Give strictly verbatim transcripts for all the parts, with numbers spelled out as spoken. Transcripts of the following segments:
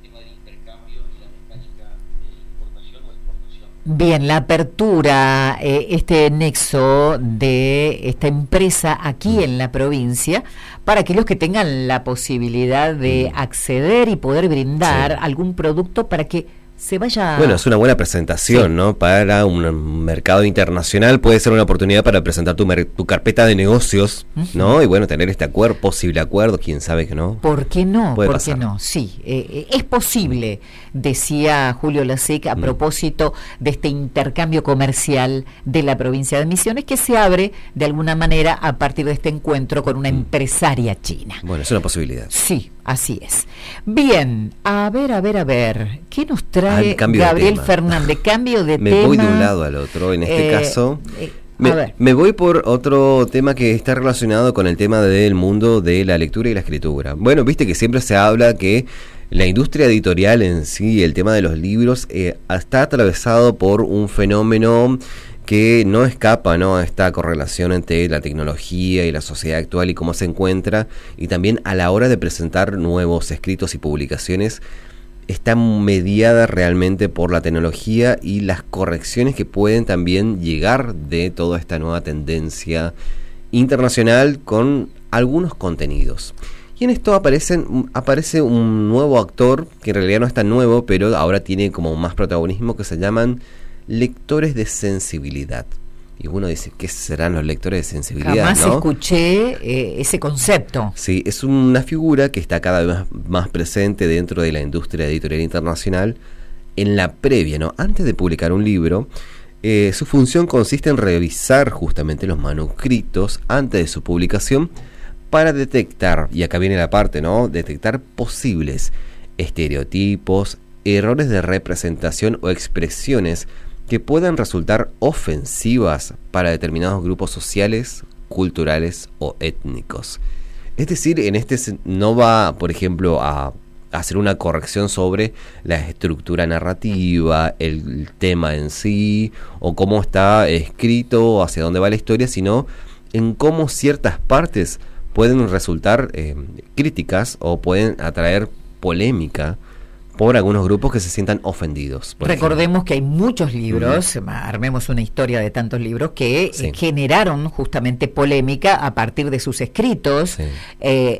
Bien, la apertura, eh, este nexo de esta empresa aquí en la provincia, para aquellos que tengan la posibilidad de acceder y poder brindar Sí. algún producto para que se vaya... Bueno, es una buena presentación, Sí. ¿no? Para un mercado internacional puede ser una oportunidad para presentar tu, mer- tu carpeta de negocios, Ujú. ¿no? Y bueno, tener este acuerdo, posible acuerdo, quién sabe que no. ¿Por qué no? Puede ¿Por pasar. qué no? Sí, eh, eh, es posible, decía Julio Lasek a Mm. propósito de este intercambio comercial de la provincia de Misiones que se abre de alguna manera a partir de este encuentro con una Mm. empresaria china. Bueno, es una posibilidad. Sí, así es. Bien, a ver, a ver, a ver, ¿qué nos trae Ah, cambio de Gabriel tema. Fernández? Cambio de Me tema. voy de un lado al otro, en este Eh, caso. eh, a Me, ver. me voy por otro tema que está relacionado con el tema del mundo de la lectura y la escritura. Bueno, viste que siempre se habla que la industria editorial en sí, el tema de los libros, eh, está atravesado por un fenómeno que no escapa, ¿no?, a esta correlación entre la tecnología y la sociedad actual y cómo se encuentra, y también a la hora de presentar nuevos escritos y publicaciones, está mediada realmente por la tecnología y las correcciones que pueden también llegar de toda esta nueva tendencia internacional con algunos contenidos. Y en esto aparecen, aparece un nuevo actor, que en realidad no es tan nuevo, pero ahora tiene como más protagonismo, que se llaman lectores de sensibilidad. Y uno dice, ¿qué serán los lectores de sensibilidad? Jamás ¿no? escuché eh, ese concepto. Sí, es una figura que está cada vez más, más presente dentro de la industria editorial internacional. En la previa, ¿no?, antes de publicar un libro, eh, su función consiste en revisar justamente los manuscritos antes de su publicación para detectar, y acá viene la parte, ¿no?, detectar posibles estereotipos, errores de representación o expresiones que puedan resultar ofensivas para determinados grupos sociales, culturales o étnicos. Es decir, en este no va, por ejemplo, a hacer una corrección sobre la estructura narrativa, el tema en sí, o cómo está escrito, hacia dónde va la historia, sino en cómo ciertas partes pueden resultar eh, críticas o pueden atraer polémica por algunos grupos que se sientan ofendidos. Recordemos que hay muchos libros, uh-huh. armemos una historia de tantos libros que sí. generaron justamente polémica a partir de sus escritos. Sí. Eh,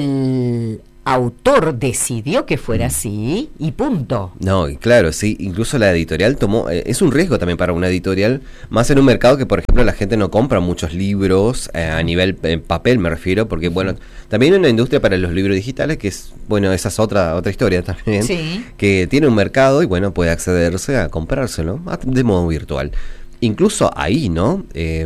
el autor decidió que fuera mm. así y punto. No, y claro, sí, incluso la editorial tomó, eh, es un riesgo también para una editorial, más en un mercado que, por ejemplo, la gente no compra muchos libros eh, a nivel en papel, me refiero, porque, bueno, también hay una industria para los libros digitales que es, bueno, esa es otra otra historia también, sí. que tiene un mercado y, bueno, puede accederse a comprárselo de modo virtual. Incluso ahí, ¿no?, eh,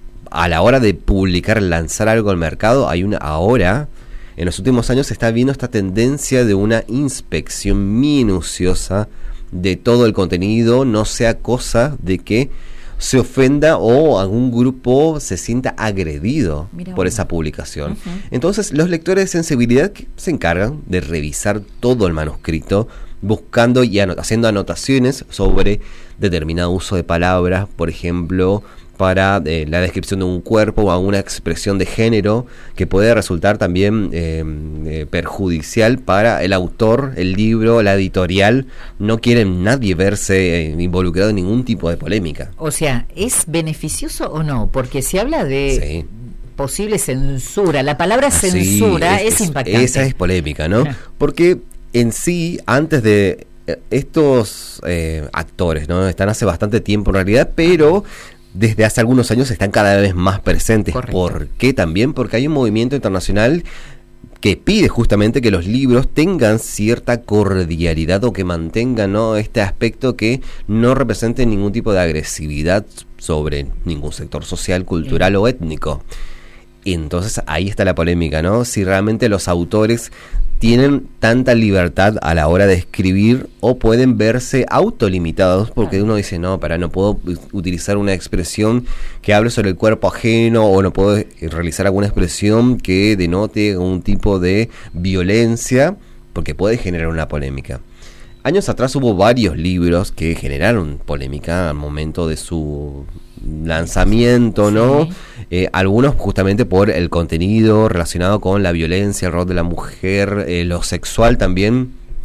a la hora de publicar, lanzar algo al mercado, hay una ahora... En los últimos años se está viendo esta tendencia de una inspección minuciosa de todo el contenido, no sea cosa de que se ofenda o algún grupo se sienta agredido Mira por bueno. esa publicación. Uh-huh. Entonces, los lectores de sensibilidad se encargan de revisar todo el manuscrito, buscando y anot- haciendo anotaciones sobre determinado uso de palabras, por ejemplo, para eh, la descripción de un cuerpo o alguna expresión de género que puede resultar también eh, eh, perjudicial para el autor, el libro, la editorial. No quiere nadie verse eh, involucrado en ningún tipo de polémica. O sea, ¿es beneficioso o no? Porque se habla de... Sí. posible censura. La palabra censura sí, es, es impactante. Esa es polémica, ¿no? Porque en sí, antes de... Estos eh, actores, ¿no?, están hace bastante tiempo en realidad, pero... desde hace algunos años están cada vez más presentes. Correcto. ¿Por qué también? Porque hay un movimiento internacional que pide justamente que los libros tengan cierta cordialidad o que mantengan, ¿no?, este aspecto que no represente ningún tipo de agresividad sobre ningún sector social, cultural o étnico. Y entonces ahí está la polémica, ¿no? Si realmente los autores tienen tanta libertad a la hora de escribir o pueden verse autolimitados porque uno dice, no, para no puedo utilizar una expresión que hable sobre el cuerpo ajeno o no puedo realizar alguna expresión que denote un tipo de violencia porque puede generar una polémica. Años atrás hubo varios libros que generaron polémica al momento de su lanzamiento, ¿no? Sí. Eh, algunos justamente por el contenido relacionado con la violencia, el rol de la mujer, eh, lo sexual también,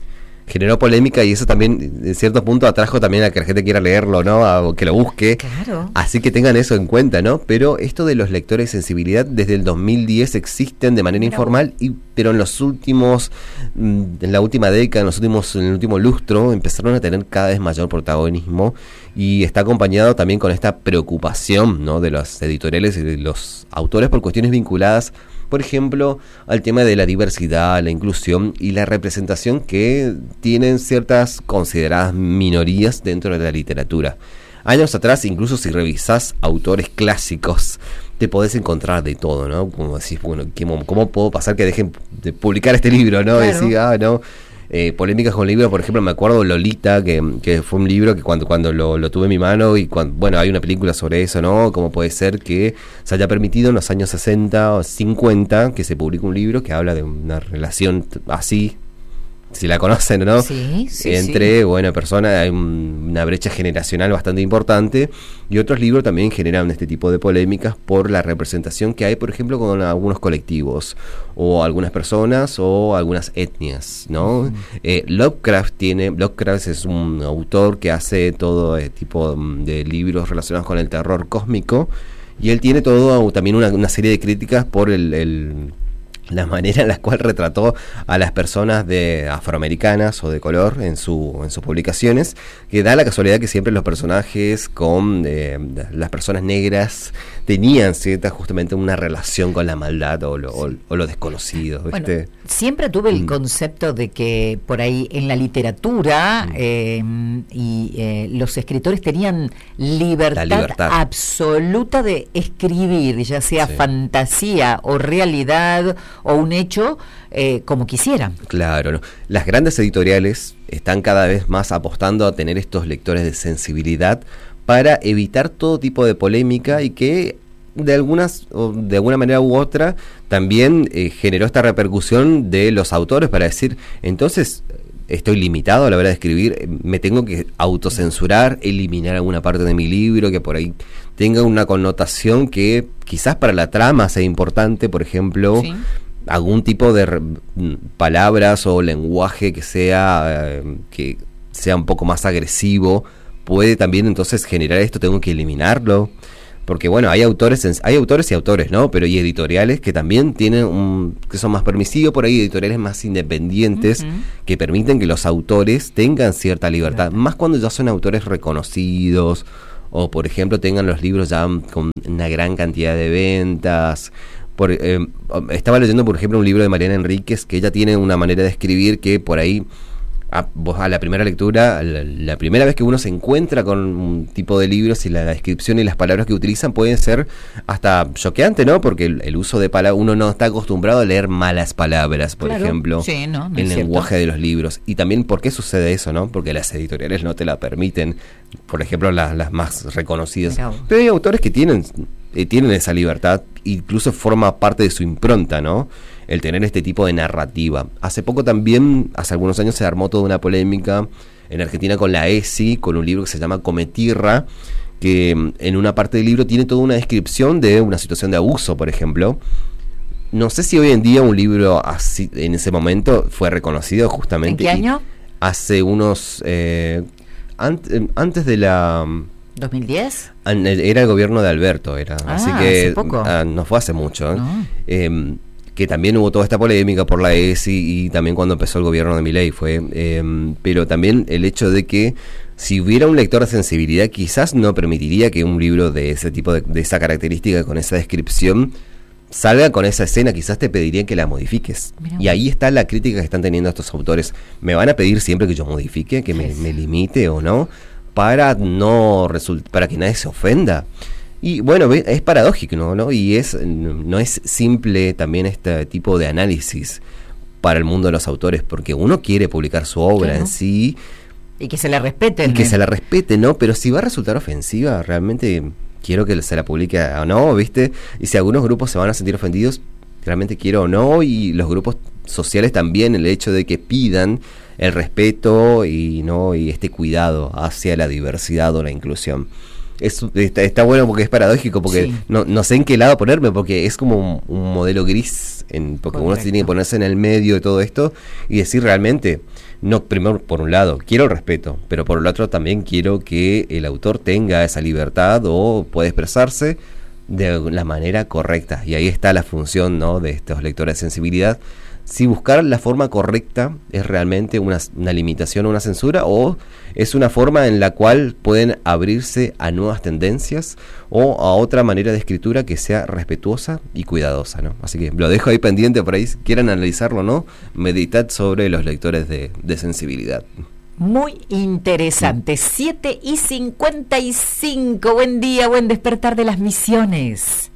generó polémica y eso también, en cierto punto, atrajo también a que la gente quiera leerlo, ¿no? A que lo busque. Claro. Así que tengan eso en cuenta, ¿no? Pero esto de los lectores de sensibilidad desde el dos mil diez existen de manera informal, y pero en los últimos, en la última década, en los últimos, en el último lustro, empezaron a tener cada vez mayor protagonismo, y está acompañado también con esta preocupación, ¿no? De los editoriales y de los autores por cuestiones vinculadas, por ejemplo, al tema de la diversidad, la inclusión y la representación que tienen ciertas consideradas minorías dentro de la literatura. Años atrás, incluso si revisás autores clásicos, te podés encontrar de todo, ¿no? Como decís, bueno, ¿cómo, cómo puedo pasar que dejen de publicar este libro, ¿no? Claro. Decir, ah, no... Eh, polémicas con libros, por ejemplo, me acuerdo Lolita, que, que fue un libro que cuando, cuando lo, lo tuve en mi mano, y cuando, bueno, hay una película sobre eso, ¿no? Cómo puede ser que se haya permitido en los años sesenta o cincuenta que se publique un libro que habla de una relación así, si la conocen, ¿no? Sí, sí, Entre, sí. bueno, personas, hay un, una brecha generacional bastante importante, y otros libros también generan este tipo de polémicas por la representación que hay, por ejemplo, con algunos colectivos, o algunas personas, o algunas etnias, ¿no? Uh-huh. Eh, Lovecraft tiene, Lovecraft es un autor que hace todo eh, tipo de libros relacionados con el terror cósmico, y él tiene todo, también una, una serie de críticas por el... el la manera en la cual retrató a las personas de afroamericanas o de color en su en sus publicaciones, que da la casualidad que siempre los personajes con eh, las personas negras tenían cierta justamente una relación con la maldad o lo, o, o lo desconocido, ¿viste? Bueno, siempre tuve el mm. concepto de que por ahí en la literatura mm. eh, y eh, los escritores tenían libertad, libertad absoluta de escribir, ya sea sí. fantasía o realidad o un hecho, eh, como quisieran. Claro, ¿no? Las grandes editoriales están cada vez más apostando a tener estos lectores de sensibilidad para evitar todo tipo de polémica, y que de algunas o de alguna manera u otra también eh, generó esta repercusión de los autores para decir, entonces estoy limitado a la hora de escribir, me tengo que autocensurar, eliminar alguna parte de mi libro que por ahí tenga una connotación que quizás para la trama sea importante, por ejemplo, sí. algún tipo de re- palabras o lenguaje que sea eh, que sea un poco más agresivo, puede también entonces generar esto, tengo que eliminarlo, porque bueno, hay autores hay autores y autores, ¿no? Pero hay editoriales que también tienen un, que son más permisivos, por ahí editoriales más independientes, uh-huh. que permiten que los autores tengan cierta libertad, claro. más cuando ya son autores reconocidos, o por ejemplo tengan los libros ya con una gran cantidad de ventas. Por, eh, estaba leyendo por ejemplo un libro de Mariana Enríquez, que ella tiene una manera de escribir que por ahí a, vos a la primera lectura, la, la primera vez que uno se encuentra con un tipo de libros, y la, la descripción y las palabras que utilizan pueden ser hasta choqueante, ¿no? Porque el, el uso de palabras, uno no está acostumbrado a leer malas palabras, por claro. ejemplo, sí, no, no el lenguaje cierto. de los libros. Y también, ¿por qué sucede eso, no? Porque las editoriales no te la permiten, por ejemplo, las, las más reconocidas. Pero, Pero hay autores que tienen, eh, tienen esa libertad, incluso forma parte de su impronta, ¿no? El tener este tipo de narrativa. Hace poco también, hace algunos años, se armó toda una polémica en Argentina con la E S I, con un libro que se llama Cometirra, que en una parte del libro tiene toda una descripción de una situación de abuso, por ejemplo. No sé si hoy en día un libro así, en ese momento, fue reconocido justamente. ¿En qué año? Hace unos... Eh, an- antes de la... ¿dos mil diez? Era el gobierno de Alberto, era. Ah, así que hace poco. Ah, no fue hace mucho. ¿eh? No. Eh, que también hubo toda esta polémica por la E S I, y también cuando empezó el gobierno de Milei fue, eh, pero también el hecho de que si hubiera un lector de sensibilidad, quizás no permitiría que un libro de ese tipo, de, de esa característica, con esa descripción, salga con esa escena, quizás te pedirían que la modifiques. Mirá. Y ahí está la crítica que están teniendo estos autores. ¿Me van a pedir siempre que yo modifique, que me, me limite o no? Para no result- para que nadie se ofenda. Y bueno, es paradójico, ¿no? ¿no? Y es no es simple también este tipo de análisis para el mundo de los autores, porque uno quiere publicar su obra claro. en sí. Y que se la respeten. Y que se la respete, ¿no? Pero si va a resultar ofensiva, realmente quiero que se la publique o no, ¿viste? Y si algunos grupos se van a sentir ofendidos, realmente quiero o no, y los grupos sociales también, el hecho de que pidan el respeto y no y este cuidado hacia la diversidad o la inclusión. es, está, está bueno porque es paradójico, porque sí. no, no sé en qué lado ponerme, porque es como un, un modelo gris, en, porque Correcto. Uno tiene que ponerse en el medio de todo esto y decir realmente, no, primero por un lado, quiero el respeto, pero por el otro también quiero que el autor tenga esa libertad o pueda expresarse de la manera correcta, y ahí está la función, ¿no?, de estos lectores de sensibilidad. Si buscar la forma correcta es realmente una, una limitación o una censura, o es una forma en la cual pueden abrirse a nuevas tendencias o a otra manera de escritura que sea respetuosa y cuidadosa, ¿no? Así que lo dejo ahí pendiente, por ahí si quieren analizarlo, ¿no? Meditad sobre los lectores de, de sensibilidad. Muy interesante. Sí. siete y cincuenta y cinco. Buen día, buen despertar de las misiones.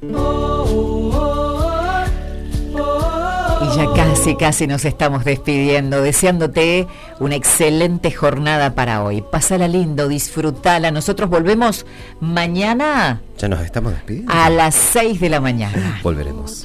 Y ya casi, casi nos estamos despidiendo, deseándote una excelente jornada para hoy. Pásala lindo, disfrutala. Nosotros volvemos mañana. Ya nos estamos despidiendo. A las seis de la mañana. Volveremos.